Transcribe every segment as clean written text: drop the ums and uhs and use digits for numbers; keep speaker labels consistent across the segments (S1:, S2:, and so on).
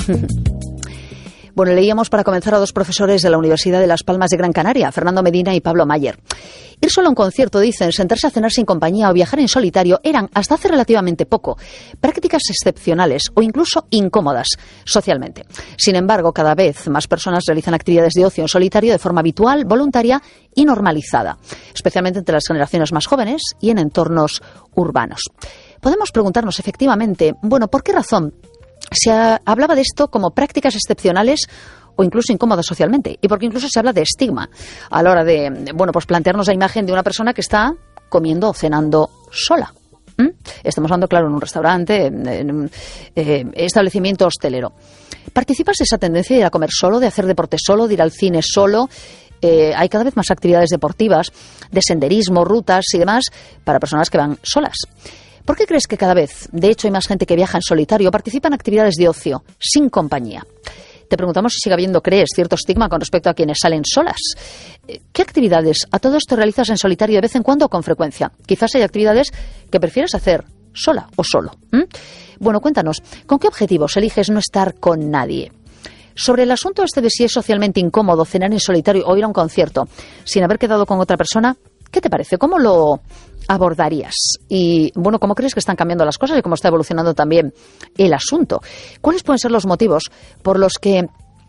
S1: Bueno, leíamos para comenzar a dos profesores de la Universidad de Las Palmas de Gran Canaria, Fernando Medina y Pablo Mayer. Ir solo a un concierto, dicen, sentarse a cenar sin compañía o viajar en solitario eran, hasta hace relativamente poco, prácticas excepcionales o incluso incómodas socialmente. Sin embargo, cada vez más personas realizan actividades de ocio en solitario de forma habitual, voluntaria y normalizada, especialmente entre las generaciones más jóvenes y en entornos urbanos. Podemos preguntarnos, efectivamente, bueno, ¿por qué razón se hablaba de esto como prácticas excepcionales o incluso incómodas socialmente? Y porque incluso se habla de estigma a la hora de, bueno, pues plantearnos la imagen de una persona que está comiendo o cenando sola. Estamos hablando, claro, en un restaurante, en un establecimiento hostelero. ¿Participas de esa tendencia de ir a comer solo, de hacer deporte solo, de ir al cine solo? Hay cada vez más actividades deportivas, de senderismo, rutas y demás para personas que van solas. ¿Por qué crees que cada vez, de hecho, hay más gente que viaja en solitario, participa en actividades de ocio, sin compañía? Te preguntamos si sigue habiendo, crees, cierto estigma con respecto a quienes salen solas. ¿Qué actividades a todo esto realizas en solitario de vez en cuando o con frecuencia? Quizás hay actividades que prefieres hacer sola o solo. Bueno, cuéntanos, ¿con qué objetivos eliges no estar con nadie? Sobre el asunto este de si es socialmente incómodo cenar en solitario o ir a un concierto sin haber quedado con otra persona, ¿qué te parece? ¿Cómo lo abordarías? Y, bueno, ¿cómo crees que están cambiando las cosas y cómo está evolucionando también el asunto? ¿Cuáles pueden ser los motivos por los que,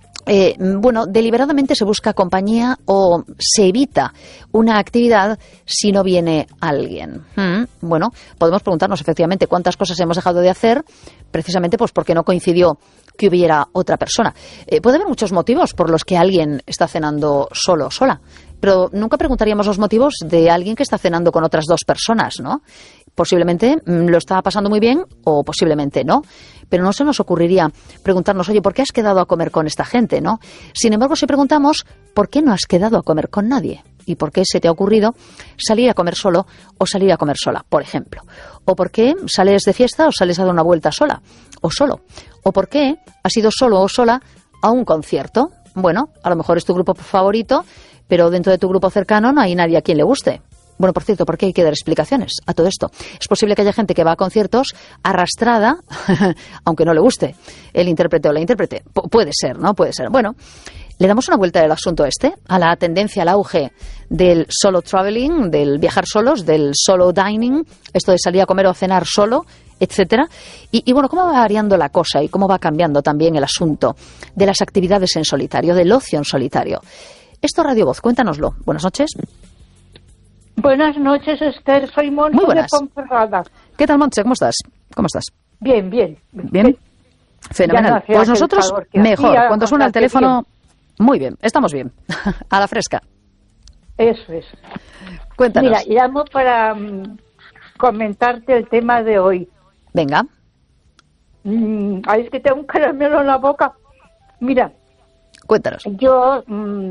S1: bueno, deliberadamente se busca compañía o se evita una actividad si no viene alguien? Bueno, podemos preguntarnos efectivamente cuántas cosas hemos dejado de hacer precisamente pues porque no coincidió que hubiera otra persona. Puede haber muchos motivos por los que alguien está cenando solo o sola, pero nunca preguntaríamos los motivos de alguien que está cenando con otras dos personas, ¿no? Posiblemente lo está pasando muy bien o posiblemente no, pero no se nos ocurriría preguntarnos, oye, ¿por qué has quedado a comer con esta gente, no? Sin embargo, si preguntamos, ¿por qué no has quedado a comer con nadie? ¿Y por qué se te ha ocurrido salir a comer solo o salir a comer sola, por ejemplo? ¿O por qué sales de fiesta o sales a dar una vuelta sola o solo? ¿O por qué has ido solo o sola a un concierto? Bueno, a lo mejor es tu grupo favorito, pero dentro de tu grupo cercano no hay nadie a quien le guste. Bueno, por cierto, ¿por qué hay que dar explicaciones a todo esto? Es posible que haya gente que va a conciertos arrastrada, aunque no le guste el intérprete o la intérprete. Puede ser, ¿no? Puede ser. Bueno, le damos una vuelta del asunto a la tendencia, al auge del solo traveling, del viajar solos, del solo dining, esto de salir a comer o a cenar solo, etcétera. Y bueno, ¿cómo va variando la cosa y cómo va cambiando también el asunto de las actividades en solitario, del ocio en solitario? Esto Radio Voz, cuéntanoslo. Buenas noches.
S2: Buenas noches, Esther. Soy Monse de Ponferrada.
S1: ¿Qué tal, Monse? ¿Cómo estás? ¿Cómo estás?
S2: Bien, bien.
S1: ¿Bien? Fenomenal. No, pues nosotros mejor. Cuando suena el teléfono, muy bien. Estamos bien. A la fresca.
S2: Eso es.
S1: Cuéntanos.
S2: Mira, llamo para comentarte el tema de hoy.
S1: Venga.
S2: Ay, es que tengo un caramelo en la boca. Mira.
S1: Cuéntanos.
S2: Yo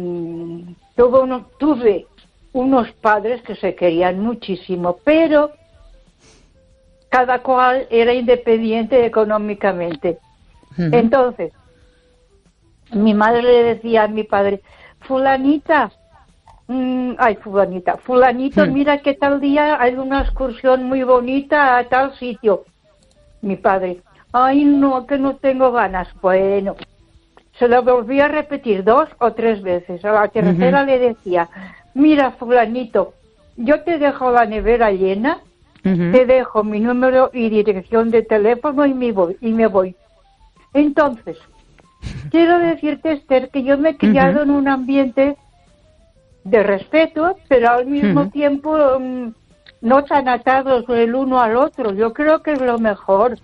S2: tuve unos padres que se querían muchísimo, pero cada cual era independiente económicamente. Entonces, mi madre le decía a mi padre, fulanito, mira que tal día hay una excursión muy bonita a tal sitio. Mi padre, ay no, que no tengo ganas. Bueno, se lo volví a repetir 2 o 3 veces. A la tercera le decía, mira, fulanito, yo te dejo la nevera llena, te dejo mi número y dirección de teléfono y me voy. Entonces, quiero decirte, Esther, que yo me he criado en un ambiente de respeto, pero al mismo tiempo no tan atados el uno al otro. Yo creo que es lo mejor.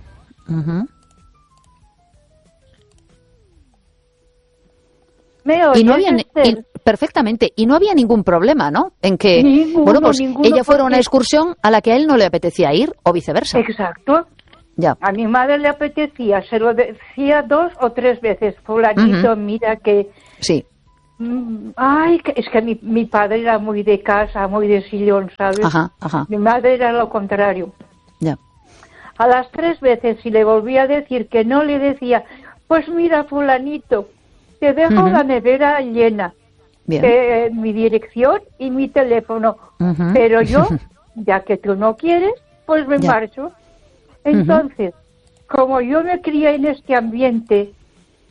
S1: Y no había perfectamente, y no había ningún problema, ¿no? En que, bueno, pues ella fuera a una excursión a la que a él no le apetecía ir, o viceversa.
S2: Exacto.
S1: Ya.
S2: A mi madre le apetecía, se lo decía 2 o 3 veces, fulanito, mira que...
S1: Sí.
S2: Ay, es que mi padre era muy de casa, muy de sillón, ¿sabes? Mi madre era lo contrario.
S1: Ya.
S2: A las 3 veces, si le volvía a decir que no, le decía, pues mira, fulanito, te dejo la nevera llena, mi dirección y mi teléfono, pero yo, ya que tú no quieres, pues me marcho. Entonces, como yo me crié en este ambiente,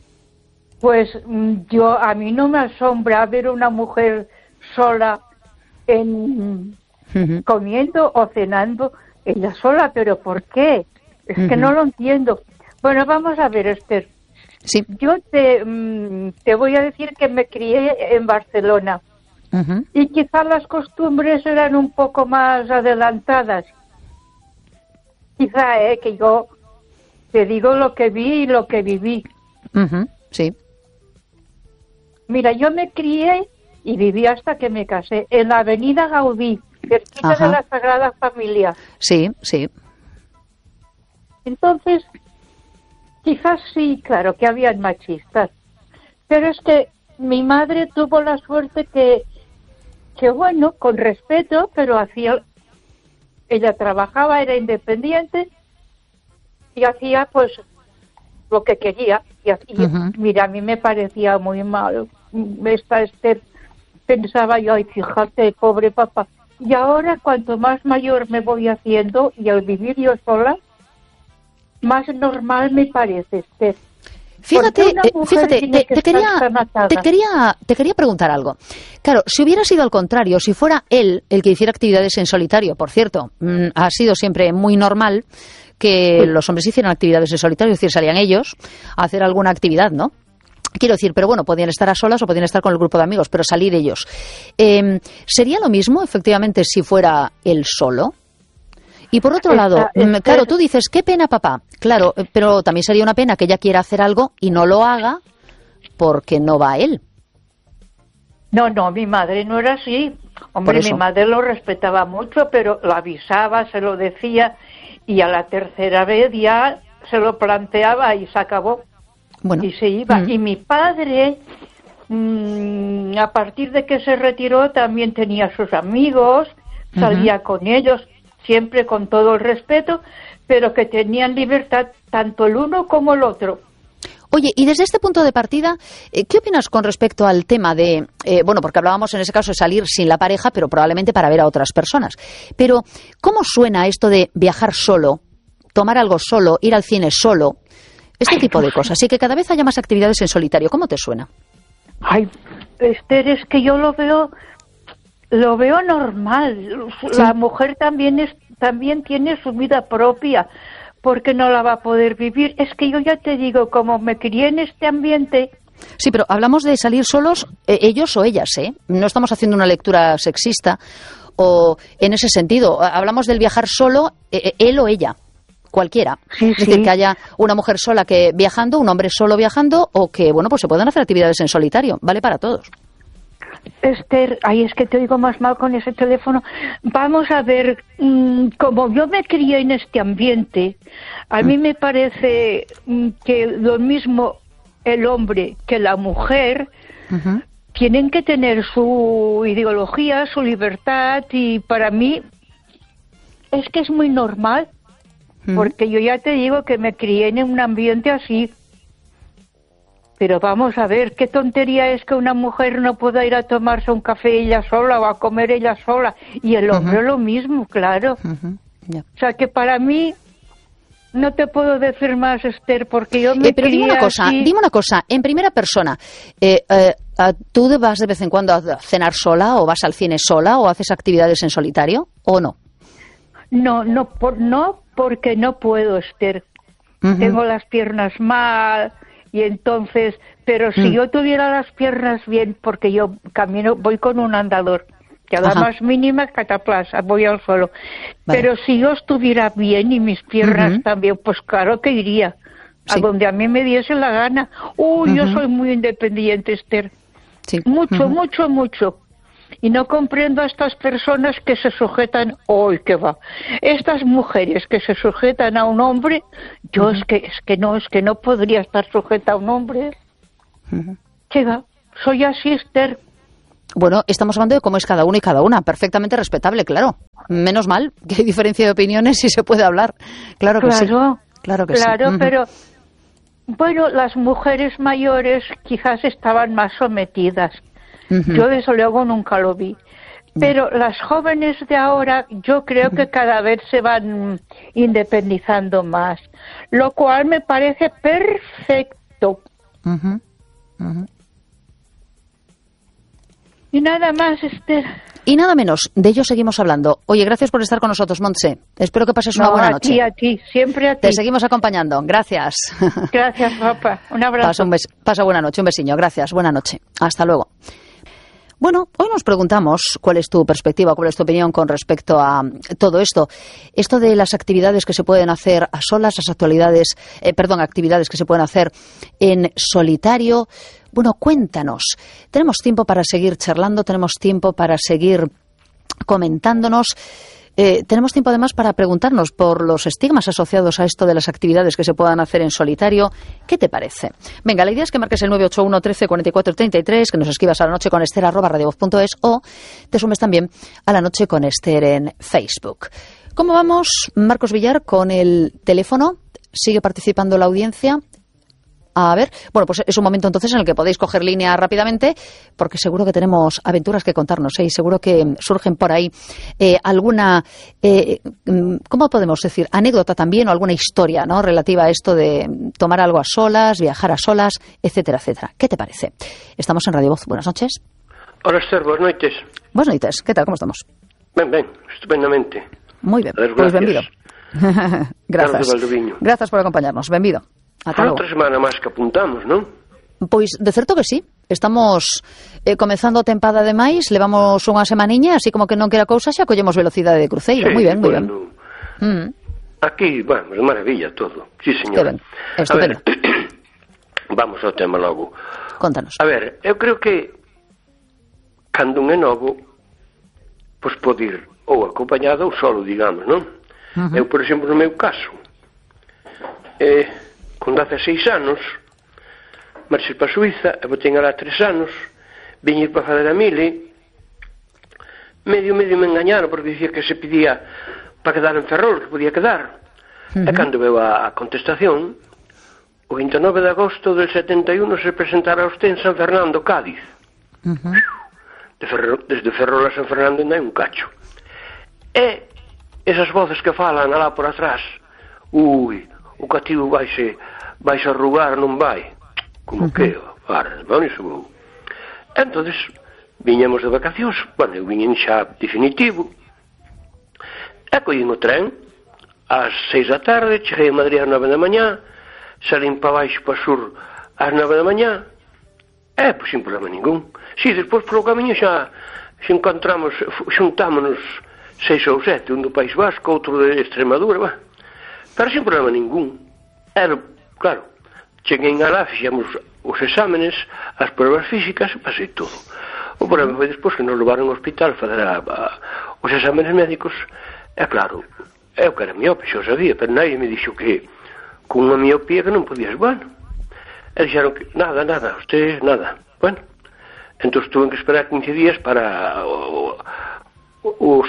S2: Pues a mí no me asombra ver una mujer sola comiendo o cenando, ella sola, pero ¿por qué? Es que no lo entiendo. Bueno, vamos a ver, Esther.
S1: Sí.
S2: Yo te voy a decir que me crié en Barcelona y quizás las costumbres eran un poco más adelantadas. Quizá que yo te digo lo que vi y lo que viví.
S1: Sí.
S2: Mira, yo me crié y viví hasta que me casé en la avenida Gaudí, cerquita de la Sagrada Familia.
S1: Sí, sí.
S2: Entonces, quizás sí, claro, que habían machistas. Pero es que mi madre tuvo la suerte que bueno, con respeto, pero ella trabajaba, era independiente y hacía pues lo que quería. Y mira, a mí me parecía muy mal. Esther, pensaba yo, ay, fíjate, pobre papá. Y ahora, cuanto más mayor me voy haciendo y al vivir yo sola, más normal me parece, Esther.
S1: Fíjate, te quería preguntar algo. Claro, si hubiera sido al contrario, si fuera él el que hiciera actividades en solitario, por cierto, ha sido siempre muy normal que los hombres hicieran actividades en solitario, es decir, salían ellos a hacer alguna actividad, ¿no? Quiero decir, pero bueno, podían estar a solas o podían estar con el grupo de amigos, pero salir ellos. ¿Sería lo mismo, efectivamente, si fuera él solo? Y por otro lado, claro, tú dices, qué pena, papá. Claro, pero también sería una pena que ella quiera hacer algo y no lo haga porque no va a él.
S2: No, mi madre no era así. Hombre, mi madre lo respetaba mucho, pero lo avisaba, se lo decía, y a la tercera vez ya se lo planteaba y se acabó. Bueno. Y se iba. Y mi padre, a partir de que se retiró, también tenía sus amigos, salía con ellos, siempre con todo el respeto, pero que tenían libertad tanto el uno como el otro.
S1: Oye, y desde este punto de partida, ¿qué opinas con respecto al tema de, bueno, porque hablábamos en ese caso de salir sin la pareja, pero probablemente para ver a otras personas? Pero, ¿cómo suena esto de viajar solo, tomar algo solo, ir al cine solo, este tipo de cosas? Y que cada vez haya más actividades en solitario, ¿cómo te suena?
S2: Ay, Esther, es que yo lo veo normal. ¿Sí? La mujer también tiene su vida propia, porque no la va a poder vivir. Es que yo ya te digo, como me crié en este ambiente.
S1: Sí, pero hablamos de salir solos, ellos o ellas, ¿eh? No estamos haciendo una lectura sexista o en ese sentido. Hablamos del viajar solo, él o ella, cualquiera.
S2: Sí,
S1: es decir, que haya una mujer sola que viajando, un hombre solo viajando, o que, bueno, pues se puedan hacer actividades en solitario. Vale para todos.
S2: Esther, es que te oigo más mal con ese teléfono. Vamos a ver, como yo me crié en este ambiente, a mí me parece que lo mismo el hombre que la mujer tienen que tener su ideología, su libertad, y para mí es que es muy normal, porque yo ya te digo que me crié en un ambiente así. Pero vamos a ver, qué tontería es que una mujer no pueda ir a tomarse un café ella sola o a comer ella sola. Y el hombre lo mismo, claro. O sea, que para mí, no te puedo decir más, Esther, porque yo me
S1: pero dime una cosa, en primera persona, ¿tú vas de vez en cuando a cenar sola o vas al cine sola o haces actividades en solitario o no?
S2: No, porque no puedo, Esther. Tengo las piernas mal. Y entonces, pero si yo tuviera las piernas bien, porque yo voy con un andador, que a la más mínima cataplasa, voy al suelo. Vale. Pero si yo estuviera bien y mis piernas también, pues claro que iría a donde a mí me diese la gana. Yo soy muy independiente, Esther. Sí. Mucho. Y no comprendo a estas personas que se sujetan, ¿qué va? Estas mujeres que se sujetan a un hombre, yo es que no podría estar sujeta a un hombre. ¿Qué va? Soy así, Esther.
S1: Bueno, estamos hablando de cómo es cada uno y cada una, perfectamente respetable, claro. Menos mal que hay diferencia de opiniones y se puede hablar. Claro que sí. Claro que sí.
S2: Pero bueno, las mujeres mayores quizás estaban más sometidas. Yo desde luego nunca lo vi. Pero las jóvenes de ahora yo creo que cada vez se van independizando más, lo cual me parece perfecto. Y nada más, Esther.
S1: Y nada menos, de ello seguimos hablando. Oye, gracias por estar con nosotros, Montse. Espero que pases una buena noche.
S2: A ti, siempre a ti.
S1: Te seguimos acompañando. Gracias.
S2: Gracias, papá. Un abrazo.
S1: Pasa buena noche, un besiño. Gracias, buena noche. Hasta luego. Bueno, hoy nos preguntamos cuál es tu perspectiva, cuál es tu opinión con respecto a todo esto. Esto de las actividades que se pueden hacer a solas, las actividades que se pueden hacer en solitario. Bueno, cuéntanos. Tenemos tiempo para seguir charlando, tenemos tiempo para seguir comentándonos. Tenemos tiempo además para preguntarnos por los estigmas asociados a esto de las actividades que se puedan hacer en solitario. ¿Qué te parece? Venga, la idea es que marques el 981 13 44 33, que nos escribas a la noche con Esther @radiovoz.es o te sumes también a la noche con Esther en Facebook. ¿Cómo vamos, Marcos Villar, con el teléfono? ¿Sigue participando la audiencia? A ver, bueno, pues es un momento entonces en el que podéis coger línea rápidamente, porque seguro que tenemos aventuras que contarnos, y seguro que surgen por ahí alguna, ¿cómo podemos decir? Anécdota también o alguna historia, ¿no? Relativa a esto de tomar algo a solas, viajar a solas, etcétera, etcétera. ¿Qué te parece? Estamos en Radio Voz. Buenas noches.
S3: Hola, Esther, buenas noites.
S1: Buenas noites. ¿Qué tal? ¿Cómo estamos?
S3: Ben, estupendamente.
S1: Muy bien. Pues benvido. Gracias. Gracias por acompañarnos. Benvido.
S3: Outra semana máis que apuntamos, non?
S1: Pois, de certo que sí. Estamos comezando a tempada de máis, levamos unha semaniña, así como que non quera cousa, xa collemos velocidade de cruceiro.
S3: Sí,
S1: moi ben, moi ben.
S3: Aquí, bueno, de maravilla todo. Sí, señora.
S1: Estupendo.
S3: A ver, vamos ao tema logo.
S1: Contanos.
S3: A ver, eu creo que cando un é novo, pois pode ir ou acompañado ou solo, digamos, non? Eu, por exemplo, no meu caso, con 16 anos, marchei para Suiza, e botei alá 3 anos, vim ir para fazer a mili, medio me engañaron, porque dicía que se pedía para quedar en Ferrol, que podía quedar. E cando veo a contestación, o 29 de agosto del 71 se presentara usted en San Fernando, Cádiz. Desde Ferrol a San Fernando ainda hai un cacho. E esas voces que falan alá por atrás, o cativo vaise arrugar, non vai. Como que? Bueno, iso vou. Entonces, viñemos de vacacións, bueno, eu viñen xa definitivo, e collín o tren, ás 6 da tarde, cheguei a Madrid ás 9 da mañá, salín para baixo, para sur, ás 9 da mañá, pois sin problema ningún. Si, despois polo camiño xa xuntámonos 6 ou 7, un do País Vasco, outro de Extremadura, pero sin problema ningún. Era, claro, cheguei alá, fixemos os exámenes, as pruebas físicas, e pasei todo. O problema foi despois que nos levaron ao hospital a fazer os exámenes médicos, e claro, eu que era miope, xa o sabía, pero nadie me dixo que con unha miopía que non podías, bueno, e dixeron que nada, usted nada, bueno, entón tuve que esperar 15 días para o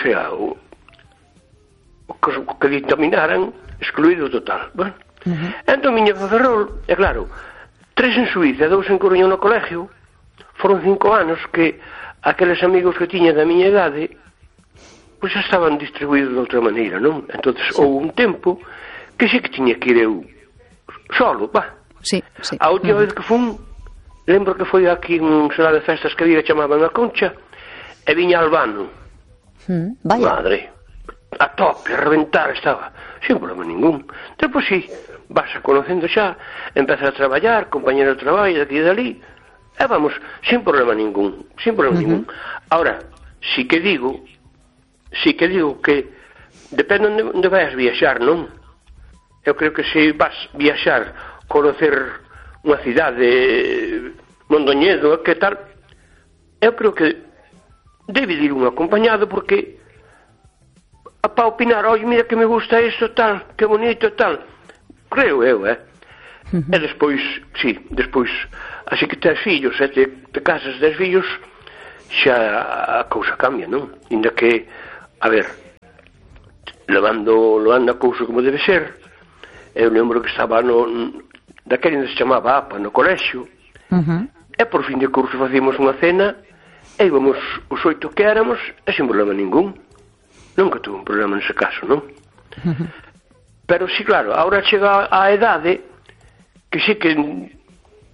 S3: que dictaminaran excluído total, bueno. Entón viña para Ferrol, e claro, 3 en Suiza, 2 en Coruña no colegio, foron 5 anos que aqueles amigos que tiña da miña idade pois xa estaban distribuídos de outra maneira, non? Entonces houve un tempo que sí que tiña que ir eu solo,
S1: Sí.
S3: A última vez que fun, lembro que foi aquí un sala de festas que había, chamaban a Concha, e viña Albano.
S1: Vaya.
S3: Madre, a tope, a reventar estaba, sin problema ningún. Depois sí, vas a conocendo xa, empezas a traballar, compañero de traballo daqui e dali, e vamos, sin problema ningún. Ahora, si que digo que depende onde vais viaxar, non? Eu creo que se vas viaxar, conocer unha cidade, Mondoñedo, que tal, eu creo que debe ir un acompañado, porque para opinar, oye, mira que me gusta isto, tal, que bonito, tal, creo eu, E despois, así que tes fillos, e te casas, tes fillos, xa a cousa cambia, non? Inda que, a ver, levando a cousa como debe ser, eu lembro que estaba daquele onde se chamaba APA, no colexio, e por fin de curso facíamos unha cena, e íbamos os 8 que éramos, e sin problema ningún. Nunca tuve un problema nese caso, non? Pero sí, claro, agora chega a edade que sí que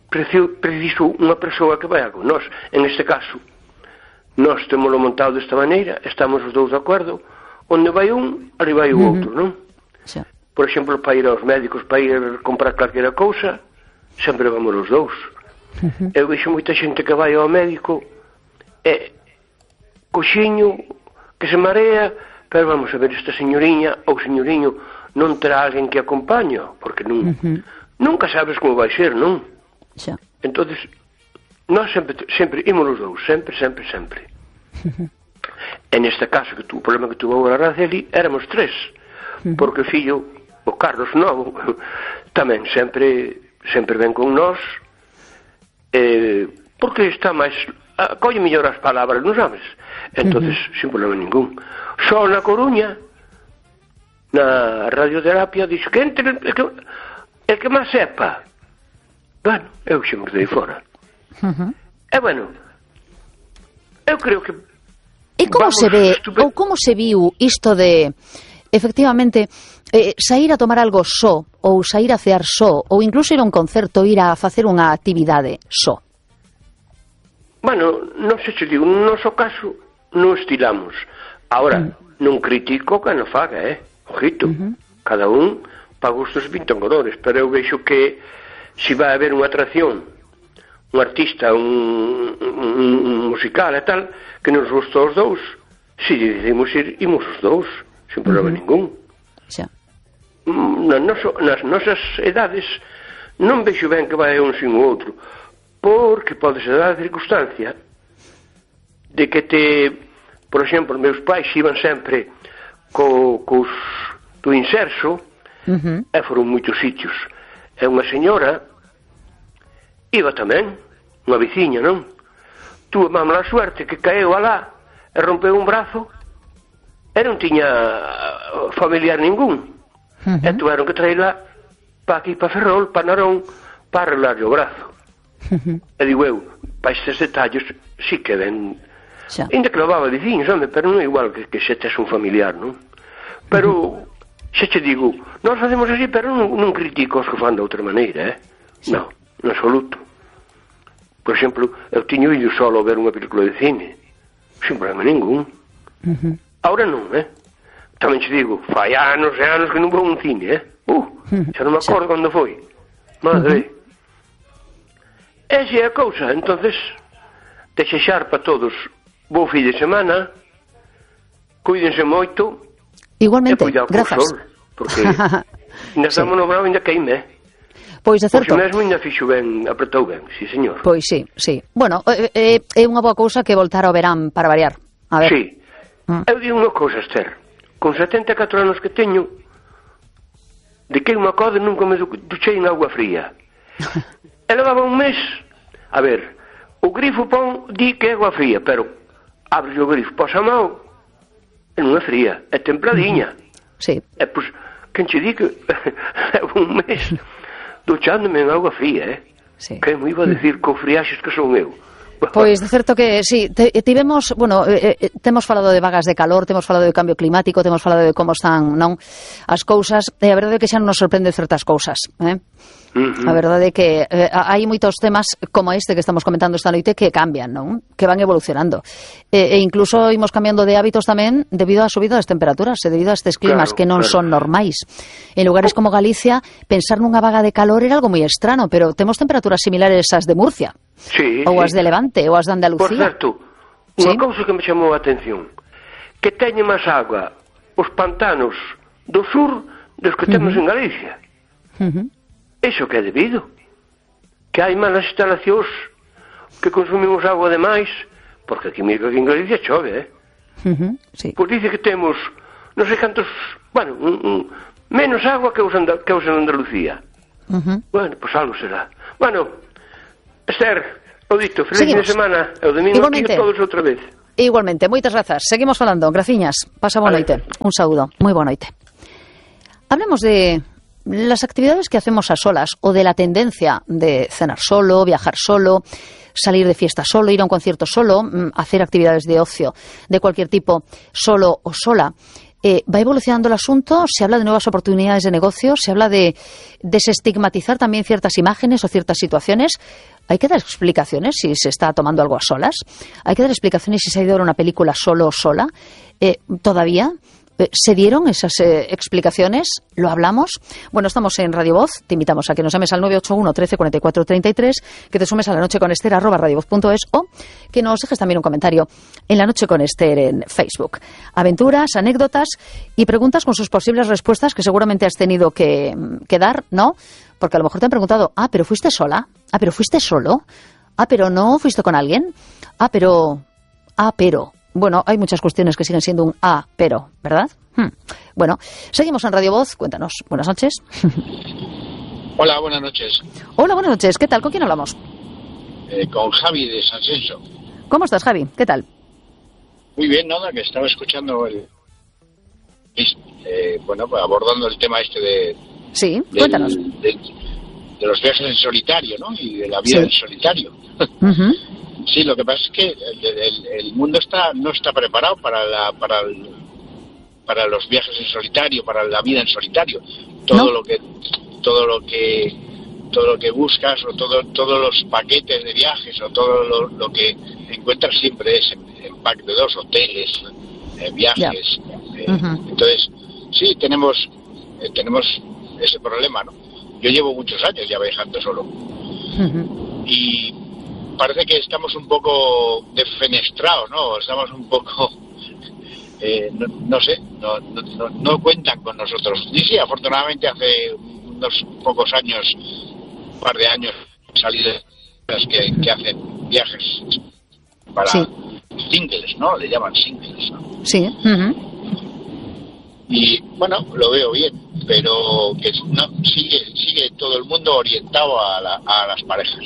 S3: preciso unha persoa que vaya con nós. En este caso, nós temos montado desta maneira, estamos os dous de acordo, onde vai un, ali vai o outro, non?
S1: Sí.
S3: Por exemplo, para ir aos médicos, para ir comprar calquera cousa, sempre vamos os dous. Eu vexo moita xente que vai ao médico e coxiño, que se marea, pero vamos a ver, esta señoriña ou señoriño non terá alguén que acompañe, porque nunca sabes como vai ser, non?
S1: Xa.
S3: Entonces, nós sempre ímos os dous, sempre. En este caso, o problema que tuvo a Araceli, éramos 3, porque o fillo, o Carlos Novo, tamén sempre ven con nós, porque está máis, colle mellor as palabras, non sabes? Entonces, sin problema ningún. Só na Coruña, na radioterapia, dixo que entre el que máis sepa. Bueno, eu xe me quedei fora. E bueno, eu creo que
S1: e como se ve, ou como se viu isto de, efectivamente, sair a tomar algo só, ou sair a cear só, ou incluso ir a un concerto, ir a facer unha actividade só?
S3: Bueno, non sei se digo, no noso caso non estilamos. Ahora, non critico que non faga, ojito, cada un para gustos pintan colores, pero eu vexo que se vai haber unha atracción, un artista, un musical e tal, que nos gusta os dous, se decidimos ir, imos os dous, sin problema ningún.
S1: Xa.
S3: Nas nosas edades non vexo ben que vai un sin o outro, porque pode ser a circunstancia de que por exemplo, meus pais iban sempre cos do inserso, e foron moitos sitios, e unha señora iba tamén, unha veciña, non? Tuve má mala suerte que caeu alá e rompeu un brazo e non tiña familiar ningún, e tuveron que traerla para aquí, para Ferrol, para Narón, para arreglarle o brazo. E digo eu, para estes detalles sí que ven, ainda que levaba veciños, pero non é igual que se tes un familiar, non? Pero xa che digo, nós facemos así, pero non critico os que fan de outra maneira, non, en absoluto. Por exemplo, eu tiño ido solo a ver unha película de cine, sin problema ningún. Ahora non, tamén che digo, fai anos e anos que non vou a un cine, xa non me acordo cando foi. Madre. Esa é a cousa, entonces, desexar para todos bo fin de semana, cuídense moito.
S1: Igualmente, grazas.
S3: Sol, porque ainda estamos no bravo, ainda queime,
S1: Pois é certo.
S3: Pois mesmo ainda fixo ben, apretou ben, sí, señor.
S1: Pois sí. Bueno, é unha boa cousa que voltar ao verán para variar. A ver.
S3: Sí. Eu digo unha cousa, Esther. Con 74 anos que teño, de que unha coda nunca me duchei en agua fría. E levaba un mes. A ver, o grifo pon di que é agua fría, pero abres o grifo, posa a mão, e non é fría, é templadiña.
S1: Sí.
S3: E pois, quen che di que levo un mes duchándome en agua fría,
S1: Sí.
S3: Que me iba a decir con friaxes que son eu.
S1: Pois de certo que sí, tivemos, bueno, temos falado de vagas de calor, temos falado de cambio climático, temos falado de como están, non, as cousas, e a verdade é que xa non nos sorprende certas cousas, A verdade é que hai moitos temas como este que estamos comentando esta noite que cambian, non? Que van evolucionando. E incluso imos cambiando de hábitos tamén debido á subida das temperaturas e debido a estes climas que non son normais. En lugares como Galicia, pensar nunha vaga de calor era algo moi estrano, pero temos temperaturas similares ás de Murcia.
S3: Sí,
S1: ou as de Levante, ou as de Andalucía.
S3: Por certo, unha cousa que me chamou a atención, que teñen máis agua os pantanos do sur dos que temos en Galicia. Iso que é debido? Que hai malas instalacións, que consumimos agua demais, porque aquí mesmo en Galicia chove,
S1: Sí.
S3: Pois dice que temos non sei cantos, bueno, menos agua que os en Andalucía. Bueno, pois algo será. Bueno, Esther, o dito, feliz de semana, e o domingo aquí todos outra vez.
S1: Igualmente, moitas grazas. Seguimos falando, graciñas. Pasa boa noite. Un saúdo, moi boa noite. Hablemos de las actividades que hacemos a solas o de la tendencia de cenar solo, viajar solo, salir de fiesta solo, ir a un concierto solo, hacer actividades de ocio de cualquier tipo solo o sola. va evolucionando el asunto, se habla de nuevas oportunidades de negocio, se habla de desestigmatizar también ciertas imágenes o ciertas situaciones. Hay que dar explicaciones si se está tomando algo a solas. Hay que dar explicaciones si se ha ido a ver una película solo o sola. ¿Todavía se dieron esas explicaciones? ¿Lo hablamos? Bueno, estamos en Radio Voz. Te invitamos a que nos llames al 981 13 44 33, que te sumes a La Noche con Esther @radiovoz.es, o que nos dejes también un comentario en La Noche con Esther en Facebook. Aventuras, anécdotas y preguntas con sus posibles respuestas que seguramente has tenido que dar, ¿no? Porque a lo mejor te han preguntado, pero ¿fuiste sola? ¿Pero fuiste solo? ¿Pero no fuiste con alguien? Pero... Bueno, hay muchas cuestiones que siguen siendo un pero, ¿verdad? Bueno, seguimos en Radio Voz. Cuéntanos. Buenas noches.
S4: Hola, buenas noches.
S1: Hola, buenas noches. ¿Qué tal? ¿Con quién hablamos?
S4: Con Javi de San Censo.
S1: ¿Cómo estás, Javi? ¿Qué tal?
S4: Muy bien, nada, que estaba escuchando pues abordando el tema de...
S1: Sí, cuéntanos.
S4: De los viajes en solitario, ¿no? Y de la vida en solitario. Sí, lo que pasa es que el mundo no está preparado para los viajes en solitario, para la vida en solitario. Todo lo que buscas, o todos los paquetes de viajes, o todo lo que encuentras siempre es en pack de 2, hoteles, viajes. Entonces, sí, tenemos ese problema, ¿no? Yo llevo muchos años ya viajando solo. Y parece que estamos un poco defenestrados, ¿no? Estamos un poco, no cuentan con nosotros. Y sí, afortunadamente hace unos pocos años, un par de años, salí de las que hacen viajes para singles, ¿no? Le llaman singles, ¿no?
S1: Sí.
S4: Y bueno, lo veo bien, pero que no sigue todo el mundo orientado a las parejas.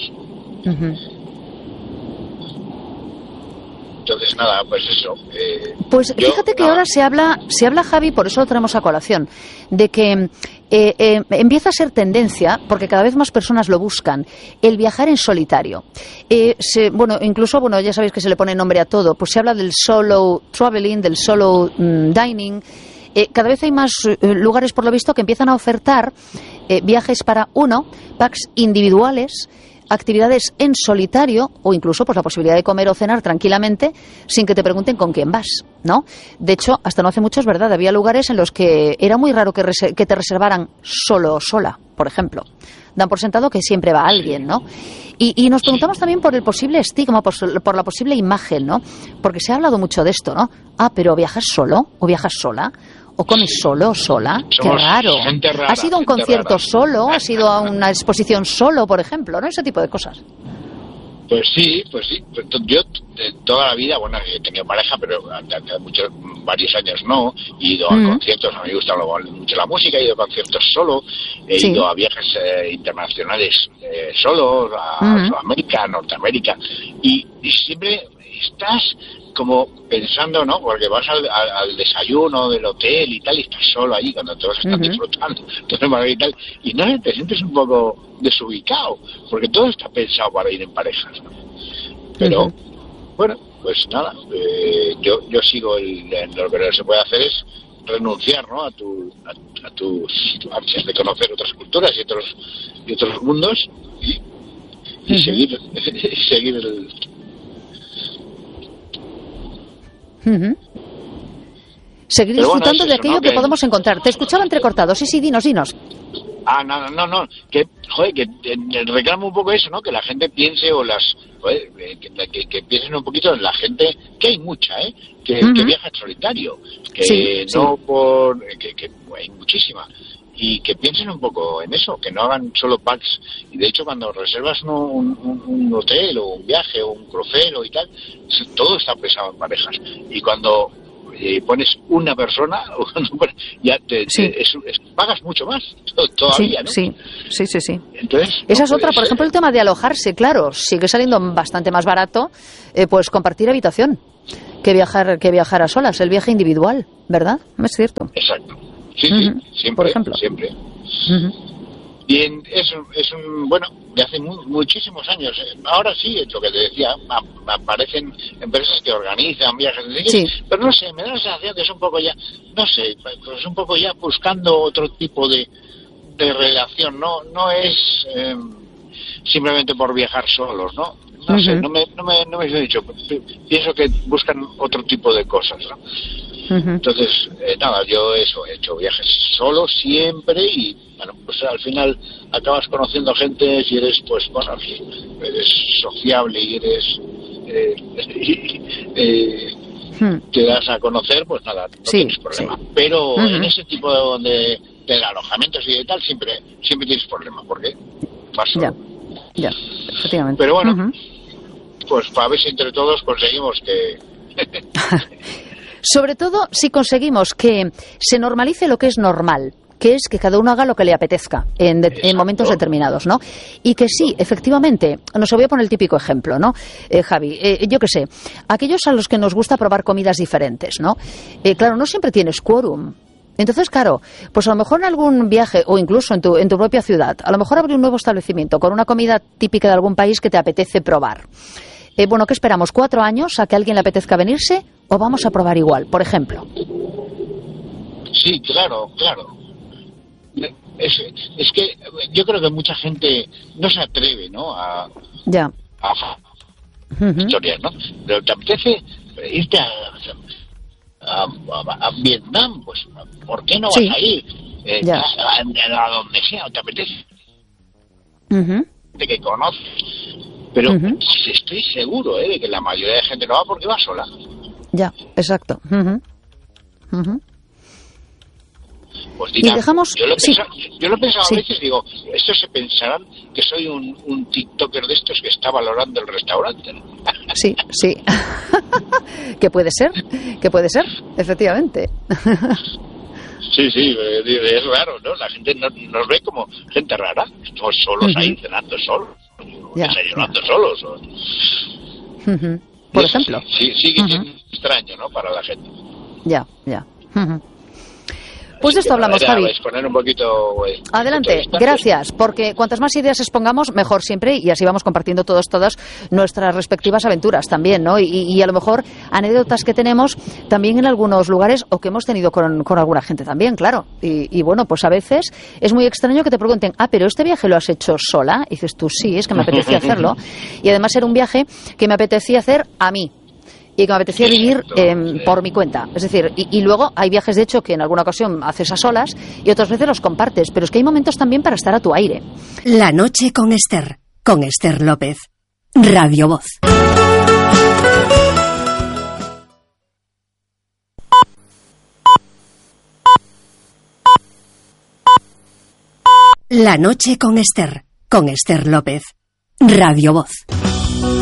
S4: Entonces, nada, pues eso.
S1: Pues fíjate que ahora se habla, Javi, por eso lo tenemos a colación, de que empieza a ser tendencia, porque cada vez más personas lo buscan, el viajar en solitario. Incluso, ya sabéis que se le pone nombre a todo, pues se habla del solo traveling, del solo dining. Cada vez hay más lugares, por lo visto, que empiezan a ofertar viajes para packs individuales, actividades en solitario, o incluso pues la posibilidad de comer o cenar tranquilamente sin que te pregunten con quién vas, ¿no? De hecho, hasta no hace mucho, es verdad, había lugares en los que era muy raro que te reservaran solo o sola, por ejemplo. Dan por sentado que siempre va alguien, ¿no? Y nos preguntamos también por el posible estigma, por la posible imagen, ¿no? Porque se ha hablado mucho de esto, ¿no? ¿Pero viajas solo o viajas sola? ¿O comes solo o sola? ¡Qué raro! ¿Has ido a un concierto solo? ¿Has ido a una exposición solo, por ejemplo? ¿No? Ese tipo de cosas.
S4: Pues sí. Yo toda la vida, he tenido pareja, pero varios años no. He ido a conciertos, a mí me gusta mucho la música, he ido a conciertos solo, he ido a viajes internacionales solo, a Sudamérica, a Norteamérica, y siempre estás como pensando, ¿no? Porque vas al desayuno del hotel y tal, y estás solo ahí cuando todos están disfrutando, y tal, y no te sientes un poco desubicado, porque todo está pensado para ir en parejas, ¿no? Pero, bueno, pues nada, yo sigo lo que no se puede hacer es renunciar, ¿no? a tus ansias de conocer otras culturas y otros mundos y seguir
S1: seguir disfrutando de aquello que podemos encontrar. Te escuchaba entrecortado. Sí, dinos.
S4: No. Que reclamo un poco eso, ¿no? Que la gente piense que piensen un poquito en la gente, que hay mucha, que viaja en solitario, que hay muchísima. Y que piensen un poco en eso, que no hagan solo packs. Y de hecho, cuando reservas un hotel o un viaje o un crucero y tal, todo está pensado en parejas. Y cuando pones una persona, ya pagas mucho más todavía, ¿no?
S1: Sí.
S4: Entonces,
S1: esa es otra, por ejemplo, el tema de alojarse, claro, sigue saliendo bastante más barato, pues compartir habitación que viajar a solas, el viaje individual, ¿verdad? Es cierto.
S4: Exacto. Sí, siempre,
S1: por ejemplo.
S4: Siempre. Bien, bueno, de hace muchísimos años. Ahora sí, es lo que te decía, aparecen empresas que organizan viajes,
S1: sí.
S4: Pero no sé, me da la sensación que es un poco ya, no sé, pues un poco ya buscando otro tipo de relación, no es simplemente por viajar solos, ¿no? No sé, no me he dicho, pienso que buscan otro tipo de cosas, ¿no? Entonces, nada, yo he hecho viajes solo siempre y, bueno, pues al final acabas conociendo gente si eres, pues, bueno, eres sociable y eres, te das a conocer, pues nada, no tienes problema. Sí. Pero en ese tipo de alojamientos y de tal, siempre tienes problema, porque vas solo.
S1: Ya, efectivamente.
S4: Pero bueno, pues para ver si entre todos conseguimos que...
S1: Sobre todo si conseguimos que se normalice lo que es normal, que es que cada uno haga lo que le apetezca en momentos determinados, ¿no? Y que sí, efectivamente, nos voy a poner el típico ejemplo, ¿no? Javi, yo qué sé, aquellos a los que nos gusta probar comidas diferentes, ¿no? Claro, no siempre tienes quórum. Entonces, claro, pues a lo mejor en algún viaje o incluso en tu propia ciudad, a lo mejor abrir un nuevo establecimiento con una comida típica de algún país que te apetece probar. Bueno, ¿qué esperamos? ¿4 años a que a alguien le apetezca venirse o vamos a probar igual, por ejemplo?
S4: Sí, claro. Es que yo creo que mucha gente no se atreve, ¿no? A historias, ¿no? Pero te apetece irte a Vietnam, pues ¿por qué no vas a ir? A donde sea, te apetece. De que conoces. Pero estoy seguro de que la mayoría de gente no va porque va sola.
S1: Ya, exacto.
S4: Pues dirá,
S1: y dejamos...
S4: yo lo he pensado a veces, digo, estos se pensarán que soy un tiktoker de estos que está valorando el restaurante.
S1: Sí. ¿Qué puede ser, efectivamente.
S4: Sí, es raro, ¿no? La gente nos ve como gente rara. Estamos solos ahí cenando solos, desayunando solos.
S1: Por ejemplo.
S4: Sí, que es extraño, ¿no? Para la gente.
S1: Ya. Pues de esto hablamos, Javi.
S4: Exponer un poquito,
S1: adelante, gracias, porque cuantas más ideas expongamos, mejor siempre, y así vamos compartiendo todas nuestras respectivas aventuras también, ¿no? Y a lo mejor anécdotas que tenemos también en algunos lugares o que hemos tenido con alguna gente también, claro. Y bueno, pues a veces es muy extraño que te pregunten, pero ¿este viaje lo has hecho sola? Y dices tú, sí, es que me apetecía hacerlo. Y además era un viaje que me apetecía hacer a mí. Y que me apetecía vivir por mi cuenta. Es decir, y luego hay viajes, de hecho, que en alguna ocasión haces a solas y otras veces los compartes. Pero es que hay momentos también para estar a tu aire.
S5: La noche con Esther López. Radio Voz. La noche con Esther López. Radio Voz.